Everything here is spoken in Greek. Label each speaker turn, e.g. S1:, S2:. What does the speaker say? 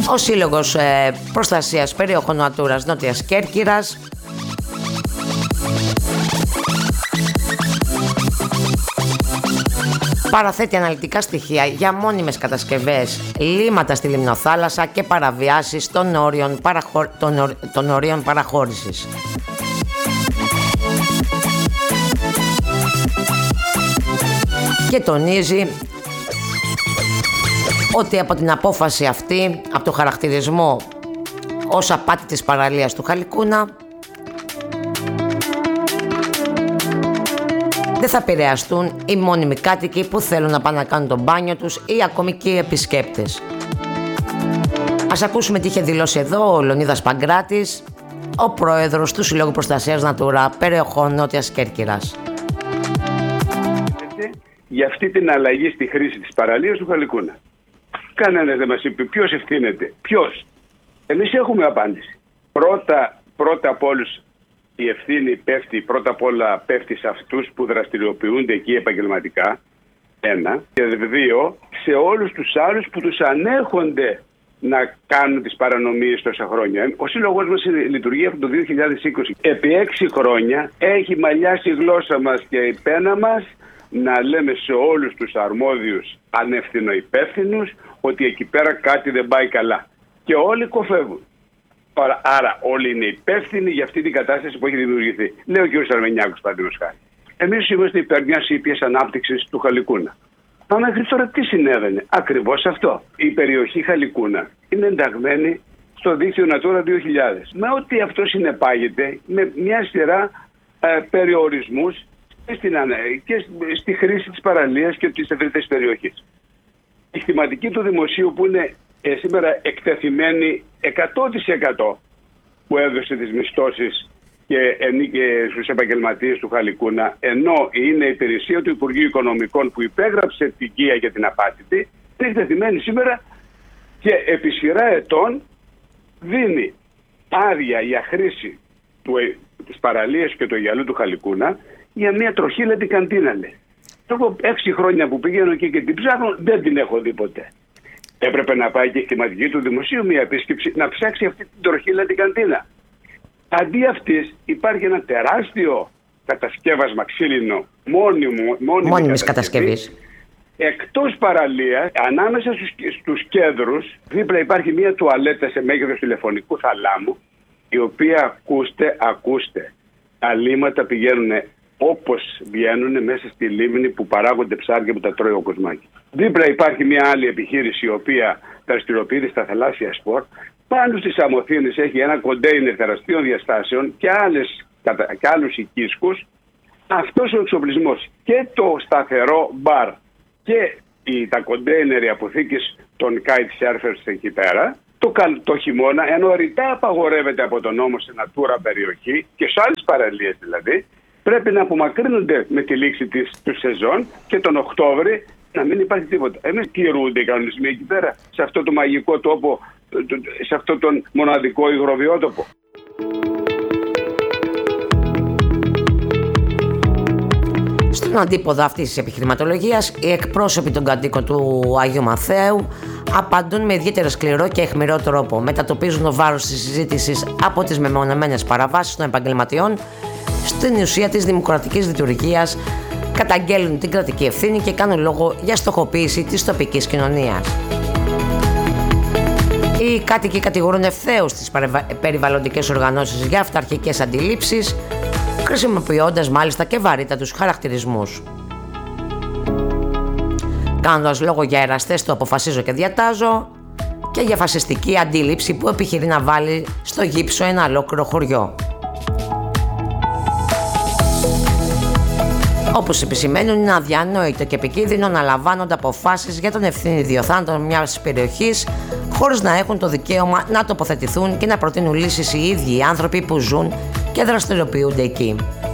S1: Ο Σύλλογος Προστασίας Περιοχών Νατούρας Νότιας Κέρκυρας παραθέτει αναλυτικά στοιχεία για μόνιμες κατασκευές, λίμματα στη λιμνοθάλασσα και παραβιάσεις των ορίων παραχώρησης. Και τονίζει ότι από την απόφαση αυτή, από το χαρακτηρισμό ως απάτη της παραλίας του Χαλικούνα, δεν θα επηρεαστούν οι μόνιμοι κάτοικοι που θέλουν να πάνε να κάνουν το μπάνιο τους ή ακόμη και οι επισκέπτες. Ας ακούσουμε τι είχε δηλώσει εδώ ο Λεωνίδας Παγκράτης, ο πρόεδρος του Συλλόγου Προστασίας Νατούρα Περιοχών Νότιας Κέρκυρας.
S2: Για αυτή την αλλαγή στη χρήση της παραλίας του Χαλικούνα. Κανένας δεν μας είπε ποιος ευθύνεται. Ποιος. Εμείς έχουμε απάντηση. Πρώτα απ' όλους η ευθύνη πέφτει, πρώτα απ' όλα πέφτει σε αυτούς που δραστηριοποιούνται εκεί επαγγελματικά. Ένα. Και δύο, σε όλους τους άλλους που τους ανέχονται να κάνουν τις παρανομίες τόσα χρόνια. Ο σύλλογος μας λειτουργεί από το 2020. Επί 6 χρόνια έχει μαλλιάσει η γλώσσα μας και η πένα μας να λέμε σε όλους τους αρμόδιους ανευθυνοϊπεύθυνους ότι εκεί πέρα κάτι δεν πάει καλά. Και όλοι κοφεύουν. Άρα όλοι είναι υπεύθυνοι για αυτή την κατάσταση που έχει δημιουργηθεί. Λέει ο κ. Αρμενιάκος, παραδείγματος χάρη. Εμείς είμαστε υπέρ μιας ήπιας ανάπτυξης του Χαλικούνα. Μα μέχρι τώρα τι συνέβαινε? Ακριβώς αυτό. Η περιοχή Χαλικούνα είναι ενταγμένη στο δίκτυο Natura 2000. Με ό,τι αυτό συνεπάγεται, με μια σειρά περιορισμούς και στη χρήση της παραλίας και της ευρύτερης περιοχής. Η θεματική του δημοσίου που είναι σήμερα εκτεθειμένη 100% που έδωσε τις μισθώσεις και ενίκε στους επαγγελματίες του Χαλικούνα, ενώ είναι υπηρεσία του Υπουργείου Οικονομικών που υπέγραψε την ΚΙΑ για την απάτητη, είναι εκτεθειμένη σήμερα και επί σειρά ετών δίνει άδεια για χρήση της παραλίας και του γυαλού του Χαλικούνα για μια τροχήλατη καντίνα, λέει. Εγώ 6 χρόνια που πηγαίνω εκεί και την ψάχνω, δεν την έχω δει ποτέ. Έπρεπε να πάει και η θεματική του δημοσίου μια επίσκεψη να ψάξει αυτή την τροχήλατη καντίνα. Αντί αυτής υπάρχει ένα τεράστιο κατασκεύασμα ξύλινο μόνιμης κατασκευής. Εκτός παραλίας, ανάμεσα στους κέντρους, δίπλα υπάρχει μια τουαλέτα σε μέγεθος τηλεφωνικού θαλάμου, η οποία ακούστε, τα λίμματα πηγαίνουν όπως βγαίνουν μέσα στη λίμνη που παράγονται ψάρια που τα τρώει ο Κοσμάκης. Δίπλα υπάρχει μια άλλη επιχείρηση η οποία δραστηριοποιείται στα θαλάσσια σπορ. Πάνω στις Αμοθήνες έχει ένα κοντέινερ τεραστίων διαστάσεων και άλλους οικίσκους. Αυτός ο εξοπλισμός και το σταθερό μπαρ και τα κοντέινερ, οι αποθήκες των kite surfers εκεί πέρα, το χειμώνα, ενώ ρητά απαγορεύεται από τον νόμο σε Natura περιοχή και σε άλλες παραλίες δηλαδή, πρέπει να απομακρύνονται με τη λήξη του σεζόν και τον Οκτώβρη να μην υπάρχει τίποτα. Εμείς τηρούνται οι κανονισμοί εκεί πέρα, σε αυτό το μαγικό τόπο, σε αυτό τον μοναδικό υγροβιότοπο.
S1: Στον αντίποδο αυτής της επιχειρηματολογίας, οι εκπρόσωποι των κατοίκων του Αγίου Μαθαίου απαντούν με ιδιαίτερα σκληρό και αιχμηρό τρόπο. Μετατοπίζουν το βάρος της συζήτησης από τις μεμονωμένες παραβάσεις των επαγγελματιών στην ουσία της δημοκρατικής λειτουργίας, καταγγέλνουν την κρατική ευθύνη και κάνουν λόγο για στοχοποίηση της τοπικής κοινωνίας. Οι κάτοικοι κατηγορούν ευθέως τις περιβαλλοντικές οργανώσεις για αυταρχικές αντιλήψεις, χρησιμοποιώντας μάλιστα και βαρύτατους χαρακτηρισμούς. Κάνοντας λόγο για εραστές το αποφασίζω και διατάζω και για φασιστική αντίληψη που επιχειρεί να βάλει στο γύψο ένα ολόκληρο χωριό. Όπως επισημαίνουν, είναι αδιανόητο και επικίνδυνο να λαμβάνονται αποφάσεις για τον ευθυνήδιο θάνατο μιας περιοχής χωρίς να έχουν το δικαίωμα να τοποθετηθούν και να προτείνουν λύσεις οι ίδιοι οι άνθρωποι που ζουν και δραστηριοποιούνται εκεί.